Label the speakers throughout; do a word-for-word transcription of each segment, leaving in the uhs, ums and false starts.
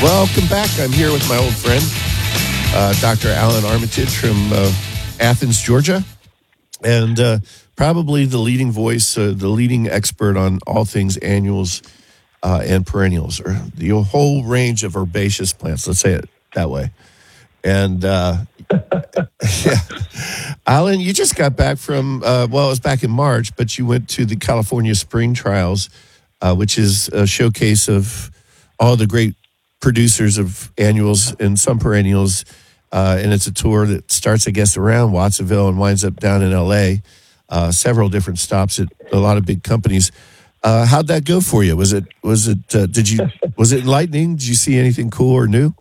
Speaker 1: Welcome back. I'm here with my old friend, uh, Doctor Alan Armitage from uh, Athens, Georgia, and uh, probably the leading voice, uh, the leading expert on all things annuals uh, and perennials, or the whole range of herbaceous plants. Let's say it that way. And uh, yeah, Alan, you just got back from uh, well, it was back in March, but you went to the California Spring Trials, uh, which is a showcase of all the great producers of annuals and some perennials, uh, and it's a tour that starts, I guess, around Watsonville and winds up down in L A. Uh, several different stops at a lot of big companies. Uh, how'd that go for you? Was it was it uh, did you was it enlightening? Did you see anything cool or new?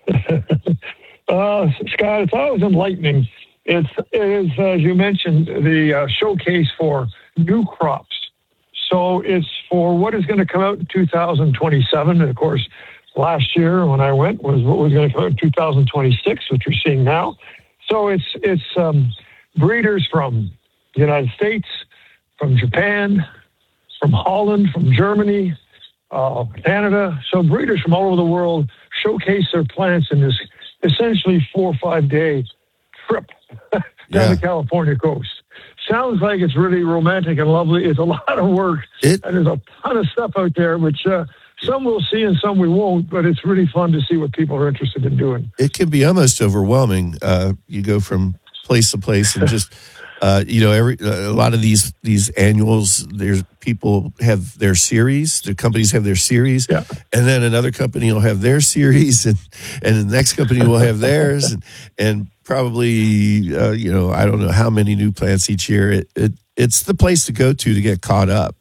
Speaker 2: uh, Scott, it's always enlightening. It's it is as you mentioned the uh, showcase for new crops. So it's for what is going to come out in two thousand twenty-seven, and of course. Last year, when I went, was what was going to come out in two thousand twenty-six, which we're seeing now. So it's it's um, breeders from the United States, from Japan, from Holland, from Germany, uh, Canada. So breeders from all over the world showcase their plants in this essentially four or five day trip down
Speaker 1: Yeah.
Speaker 2: the California coast. Sounds like it's really romantic and lovely. It's a lot of work,
Speaker 1: It-
Speaker 2: and there's a ton of stuff out there, which. Uh, Some we'll see and some we won't, but it's really fun to see what people are interested in doing.
Speaker 1: It can be almost overwhelming. Uh, you go from place to place and just, uh, you know, every a lot of these these annuals. There's people have their series. The companies have their series,
Speaker 2: Yeah.
Speaker 1: and then another company will have their series, and and the next company will have theirs, and and probably uh, you know I don't know how many new plants each year. It, it it's the place to go to to get caught up.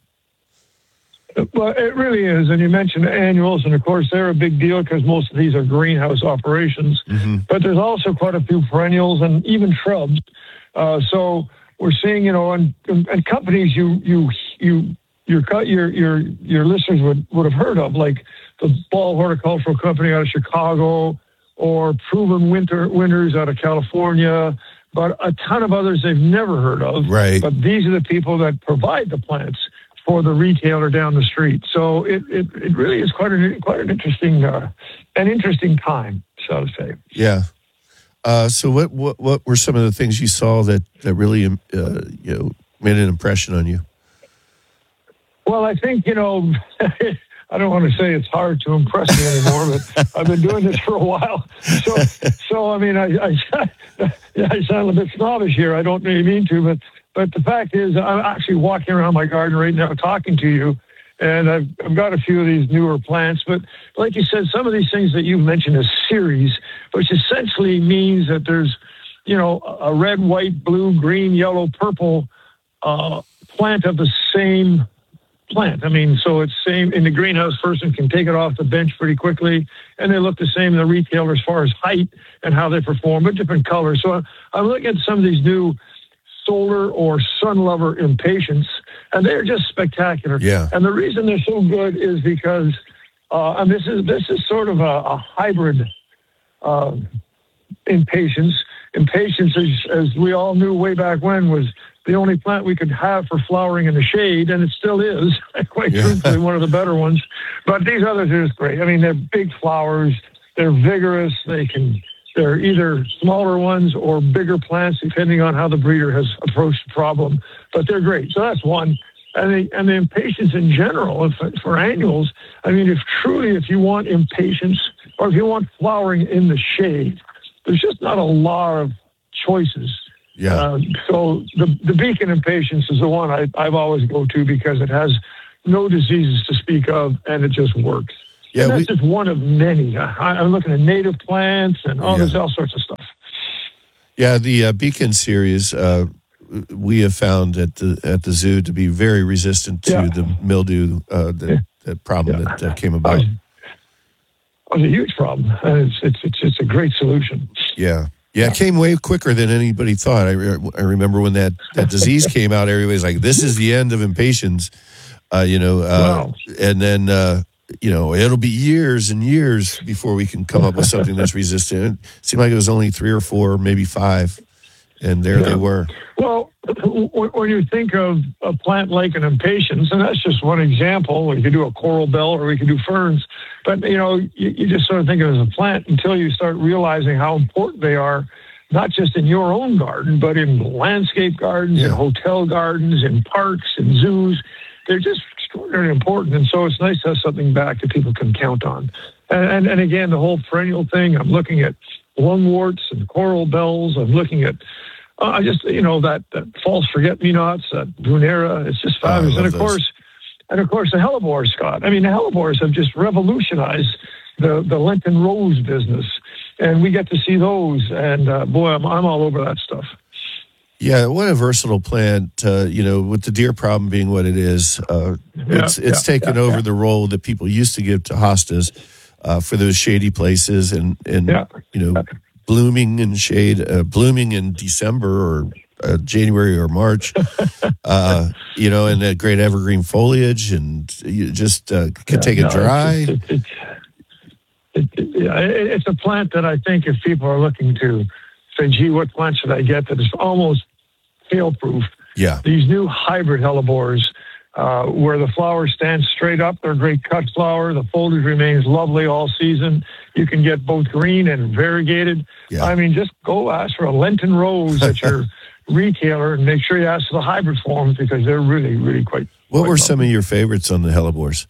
Speaker 2: Well, it really is. And you mentioned annuals, and of course, they're a big deal because most of these are greenhouse operations.
Speaker 1: Mm-hmm.
Speaker 2: But there's also quite a few perennials and even shrubs. Uh, so we're seeing, you know, and, and companies you you you your your your your listeners would, would have heard of, like the Ball Horticultural Company out of Chicago, or Proven Winter Winters out of California, but a ton of others they've never heard of.
Speaker 1: Right.
Speaker 2: But these are the people that provide the plants for the retailer down the street. So it, it, it really is quite an quite an interesting uh, an interesting time, so to say.
Speaker 1: Yeah. Uh, so what, what what were some of the things you saw that that really uh, you know made an impression on you?
Speaker 2: Well, I think you know. I don't want to say it's hard to impress me anymore, but I've been doing this for a while. So, so I mean, I, I, I sound a bit snobbish here. I don't really mean to, but but the fact is, I'm actually walking around my garden right now talking to you, and I've, I've got a few of these newer plants. But like you said, some of these things that you mentioned as series, which essentially means that there's, you know, a red, white, blue, green, yellow, purple uh, plant of the same plant. I mean, so it's same in the greenhouse. Person can take it off the bench pretty quickly, and they look the same in the retailer as far as height and how they perform, but different colors. So I'm looking at some of these new solar or sun lover impatiens, and they're just spectacular.
Speaker 1: Yeah.
Speaker 2: And the reason they're so good is because, uh, and this is this is sort of a, a hybrid uh, impatiens. Impatiens, as, as we all knew way back when, was the only plant we could have for flowering in the shade, and it still is, quite
Speaker 1: Yeah.
Speaker 2: truthfully, one of the better ones. But these others are just great. I mean, they're big flowers, they're vigorous, they can, they're either smaller ones or bigger plants, depending on how the breeder has approached the problem. But they're great. So that's one. And the, and the impatiens in general, if, for annuals, I mean, if truly, if you want impatiens, or if you want flowering in the shade, there's just not a lot of choices.
Speaker 1: Yeah.
Speaker 2: Uh, so the the Beacon Impatiens is the one I, I've always go to because it has no diseases to speak of, and it just works.
Speaker 1: Yeah,
Speaker 2: and that's
Speaker 1: we-
Speaker 2: just one of many. I, I'm looking at native plants and all
Speaker 1: Yeah.
Speaker 2: this, all sorts of stuff.
Speaker 1: Yeah, the uh, Beacon series uh, we have found at the at the zoo to be very resistant to
Speaker 2: Yeah.
Speaker 1: the mildew uh, that,
Speaker 2: Yeah.
Speaker 1: that problem
Speaker 2: Yeah.
Speaker 1: that uh, came
Speaker 2: That
Speaker 1: about.
Speaker 2: was, that was a huge problem, and it's it's it's, it's a great solution.
Speaker 1: Yeah. Yeah, it came way quicker than anybody thought. I, re- I remember when that, that disease came out, everybody's like, this is the end of impatiens, uh, you know, uh,
Speaker 2: Wow.
Speaker 1: and then, uh, you know, it'll be years and years before we can come up with something that's resistant. It seemed like it was only three or four, maybe five. And there
Speaker 2: Yeah.
Speaker 1: they were.
Speaker 2: Well, when when you think of a plant like an impatiens, and that's just one example, we could do a coral bell or we could do ferns, but you know, you, you just sort of think of it as a plant until you start realizing how important they are, not just in your own garden, but in landscape gardens,
Speaker 1: Yeah.
Speaker 2: in hotel gardens, in parks, in zoos. They're just extraordinarily important, and so it's nice to have something back that people can count on. And, and, and again, the whole perennial thing, I'm looking at lungworts and coral bells. I'm looking at, uh, I just, you know, that, that false forget-me-nots, that brunera. It's just
Speaker 1: Oh, I
Speaker 2: fabulous.
Speaker 1: love
Speaker 2: and of
Speaker 1: those.
Speaker 2: course, and of course, the hellebores, Scott. I mean, the hellebores have just revolutionized the, the Lenten rose business. And we get to see those. And uh, boy, I'm, I'm all over that stuff.
Speaker 1: Yeah, what a versatile plant. Uh, you know, with the deer problem being what it is, uh,
Speaker 2: Yeah,
Speaker 1: it's it's
Speaker 2: yeah,
Speaker 1: taken
Speaker 2: yeah,
Speaker 1: over
Speaker 2: yeah.
Speaker 1: the role that people used to give to hostas uh, for those shady places, and and
Speaker 2: Yeah.
Speaker 1: you know, blooming in shade, uh, blooming in December or uh, January or March. uh, you know, and that great evergreen foliage, and you just uh, can take
Speaker 2: no,
Speaker 1: it dry.
Speaker 2: It's, it's, it's, it, it, yeah, it- it's a plant that I think if people are looking to say, gee, what plant should I get that is almost hail-proof,
Speaker 1: Yeah,
Speaker 2: these new hybrid hellebores, uh, where the flowers stand straight up, they're a great cut flower, the foliage remains lovely all season. You can get both green and variegated.
Speaker 1: Yeah.
Speaker 2: I mean, just go ask for a Lenten rose at your retailer and make sure you ask for the hybrid forms because they're really, really quite.
Speaker 1: what
Speaker 2: quite
Speaker 1: were some
Speaker 2: lovely.
Speaker 1: of your favorites on the hellebores?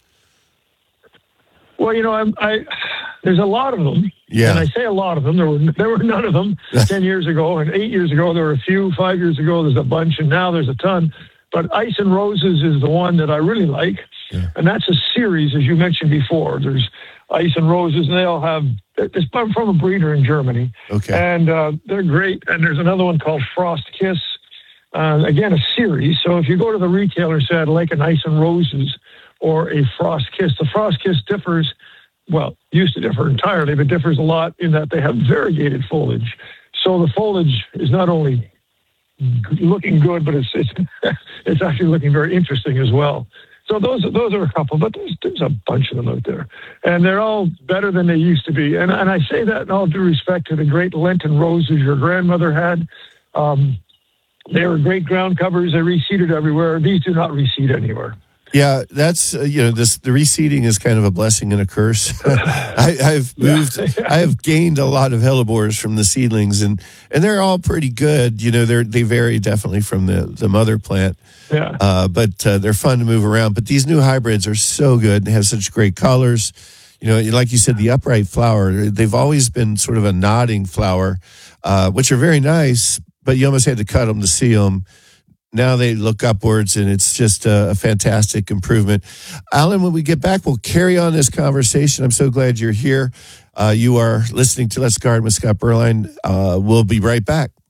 Speaker 2: Well, you know, I, I there's a lot of them.
Speaker 1: Yeah.
Speaker 2: And I say a lot of them. There were there were none of them ten years ago, and eight years ago there were a few. Five years ago there's a bunch, and now there's a ton. But Ice and Roses is the one that I really like,
Speaker 1: Yeah.
Speaker 2: and that's a series, as you mentioned before. There's Ice and Roses, and they all have. It's from from a breeder in Germany,
Speaker 1: Okay.
Speaker 2: and uh, they're great. And there's another one called Frost Kiss. Uh, again, a series. So if you go to the retailer, say I'd like an Ice and Roses or a Frost Kiss, the Frost Kiss differs. Well, used to differ entirely, but differs a lot in that they have variegated foliage. So the foliage is not only g- looking good, but it's it's it's actually looking very interesting as well. So those those are a couple, but there's there's a bunch of them out there, and they're all better than they used to be. And and I say that in all due respect to the great Lenten roses your grandmother had. Um, they were great ground covers. They reseeded everywhere. These do not reseed anywhere.
Speaker 1: Yeah, that's uh, you know this the reseeding is kind of a blessing and a curse. I, I've moved, I have gained a lot of hellebores from the seedlings, and and they're all pretty good. You know, they they vary definitely from the the mother plant,
Speaker 2: Yeah.
Speaker 1: uh, but uh, they're fun to move around. But these new hybrids are so good and have such great colors. You know, like you said, the upright flower. They've always been sort of a nodding flower, uh, which are very nice, but you almost had to cut them to see them. Now they look upwards, and it's just a, a fantastic improvement. Alan, when we get back, we'll carry on this conversation. I'm so glad you're here. Uh, you are listening to Let's Garden with Scott Berline. Uh, we'll be right back.